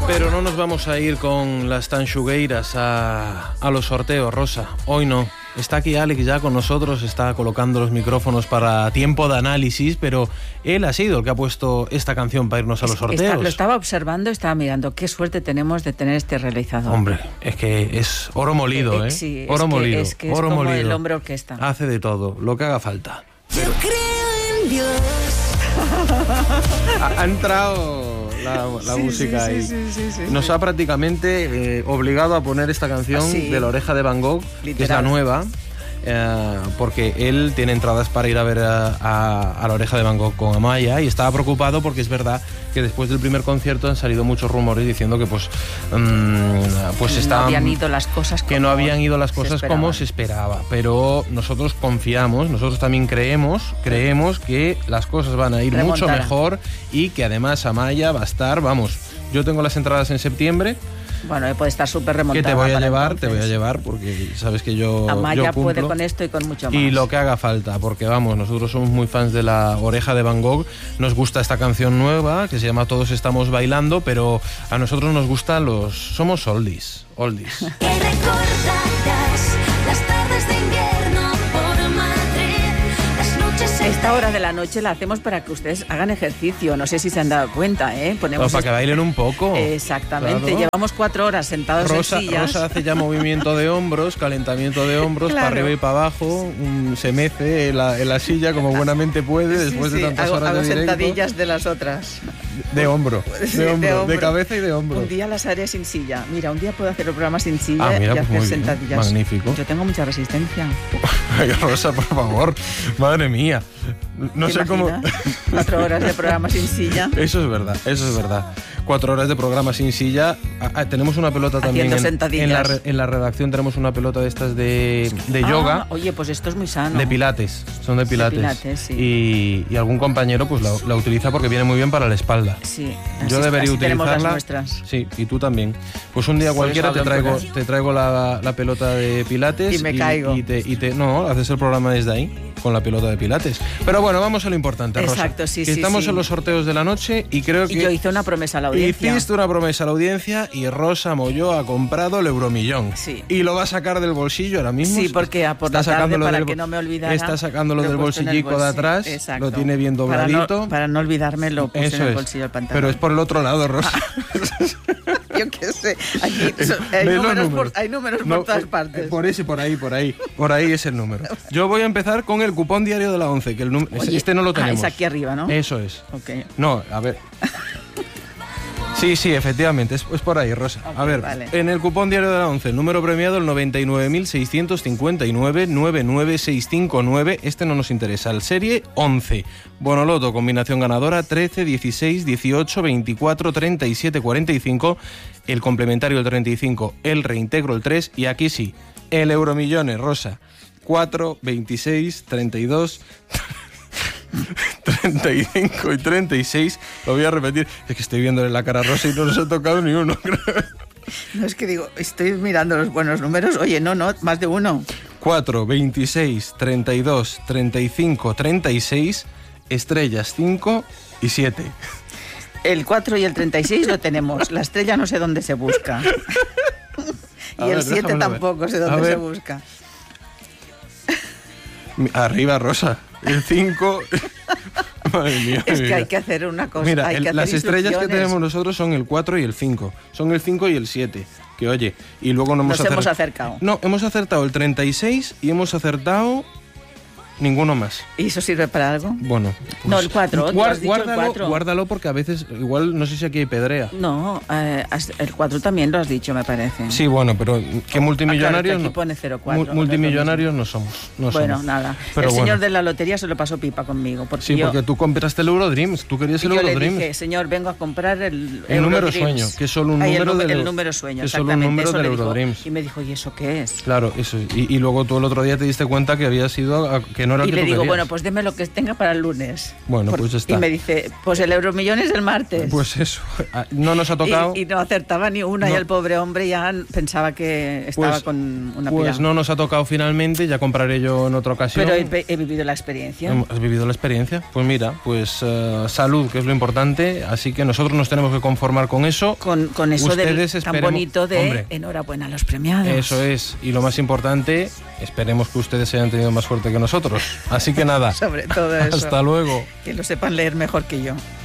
Pero no nos vamos a ir con las tanxugueiras a los sorteos, Rosa. Hoy no. Está aquí Alex ya con nosotros, está colocando los micrófonos para tiempo de análisis, pero él ha sido el que ha puesto esta canción para irnos a los sorteos. Lo estaba observando, estaba mirando. Qué suerte tenemos de tener este realizador. Hombre, es que es oro molido, ¿eh? Sí, oro molido. Es que es oro como molido. el hombre orquesta. Hace de todo, lo que haga falta. Yo creo en Dios. Ha entrado la música ahí. Sí. Nos ha prácticamente obligado a poner esta canción de La Oreja de Van Gogh, literal, que es la nueva, porque él tiene entradas para ir a ver a La Oreja de Van Gogh con Amaya y estaba preocupado porque es verdad que después del primer concierto han salido muchos rumores diciendo que no habían ido las cosas que no habían ido las cosas como se esperaba, pero nosotros confiamos, nosotros también creemos que las cosas van a ir mucho mejor y que además Amaya va a estar, vamos, yo tengo las entradas en septiembre. Bueno, puede estar súper remontada. Que te voy a llevar porque sabes que yo Amaya cumplo, puede con esto y con mucho más. Y lo que haga falta, porque vamos, nosotros somos muy fans de La Oreja de Van Gogh, nos gusta esta canción nueva que se llama Todos estamos bailando, pero a nosotros nos gustan somos oldies. Que recordarás las tardes de invierno por Madrid, las noches. Esta hora de la noche la hacemos para que ustedes hagan ejercicio. No sé si se han dado cuenta, ¿eh? Ponemos para que bailen un poco. Exactamente. Claro. Llevamos 4 horas sentados en sillas. Rosa hace ya movimiento de hombros, calentamiento de hombros, claro, para arriba y para abajo. Se mece en la silla como buenamente puede después de tantas horas de directo. Hago sentadillas de las otras. De hombro, de cabeza y de hombro. Un día las haré sin silla. Mira, un día puedo hacer el programa sin silla y pues hacer sentadillas. Magnífico. Yo tengo mucha resistencia. Ay, Rosa, por favor. Madre mía. No sé cómo. 4 horas de programa sin silla. Eso es verdad. 4 horas de programa sin silla. Tenemos una pelota también en la redacción. Tenemos una pelota de estas de yoga. Oye, pues esto es muy sano. De pilates. Son de pilates. Sí. Y algún compañero pues la utiliza porque viene muy bien para la espalda. Sí. Yo debería utilizarla. Las nuestras. Sí, y tú también. Pues un día cualquiera te traigo la pelota de pilates. Y me caigo. No, haces el programa desde ahí, con la pelota de pilates. Pero bueno, vamos a lo importante, Rosa. Exacto, sí. Estamos en los sorteos de la noche y creo que... Y yo hice una promesa a la audiencia. Hiciste una promesa a la audiencia y Rosa Molló ha comprado el Euromillón. Sí. Y lo va a sacar del bolsillo ahora mismo. Sí, porque por la tarde, para que no me olvidara... Está sacándolo del bolsillico de atrás. Exacto. Lo tiene bien dobladito. Para no olvidarme lo puse en el bolsillo del pantalón. Pero es por el otro lado, Rosa. Yo qué sé. Aquí hay números por todas partes. Por ahí es el número. Yo voy a empezar con el cupón diario de la 11, que este no lo tenemos. Es aquí arriba, ¿no? Eso es. Okay. No, a ver. Sí, efectivamente, es por ahí, Rosa. Okay, a ver, vale. En el cupón diario de la 11, el número premiado el 99.659-99659. Este no nos interesa. El serie 11. Bonoloto, combinación ganadora 13, 16, 18, 24, 37, 45. El complementario el 35, el reintegro el 3. Y aquí sí, el Euromillones, Rosa. 4, 26, 32... 35 y 36, lo voy a repetir. Es que estoy viéndole la cara a Rosa y no nos ha tocado ni uno. No, es que digo, estoy mirando los buenos números. Oye, no, más de uno. 4, 26, 32, 35, 36, estrellas 5 y 7. El 4 y el 36 lo tenemos. La estrella no sé dónde se busca. Y el 7 tampoco sé dónde se busca. Arriba, Rosa. El 5... Madre mía, es que hay que hacer una cosa. Mira, hay que las hacer estrellas que tenemos nosotros son el 4 y el 5. Son el 5 y el 7. Que oye, y luego nos hemos acercado. No, hemos acertado el 36 y hemos acertado ninguno más. ¿Y eso sirve para algo? Bueno. Pues, no, el 4. Guárdalo porque a veces, igual, no sé si aquí hay pedrea. No, el 4 también lo has dicho, me parece. Sí, bueno, pero que multimillonarios... Claro, que aquí pone 04. Multimillonarios no somos. Nada. Pero el señor de la lotería se lo pasó pipa conmigo. Porque tú compraste el Eurodreams. Tú querías el Eurodreams. Yo le dije, señor, vengo a comprar el número sueño, que es solo un número del... El número sueño, es solo un número del Eurodreams. Y me dijo, ¿y eso qué es? Claro, eso. Y luego tú el otro día te diste cuenta que había sido... que no era el Y que le tú digo, querías. bueno, pues deme lo que tenga para el lunes. Bueno, pues ya está. Y me dice, pues el Euromillón es el martes. Pues eso, no nos ha tocado. Y no acertaba ni una, No. y el pobre hombre ya pensaba que estaba Pues- con una Pues pila. no nos ha tocado finalmente, ya compraré yo en otra ocasión. Pero he vivido la experiencia. ¿Has vivido la experiencia? Pues mira, pues salud, que es lo importante, así que nosotros nos tenemos que conformar con eso. Con eso Ustedes tan esperemos- bonito de Hombre, enhorabuena a los premiados. eso es, y lo más importante, esperemos que ustedes hayan tenido más suerte que nosotros. Así que nada, Sobre todo eso. hasta luego. Que lo sepan leer mejor que yo.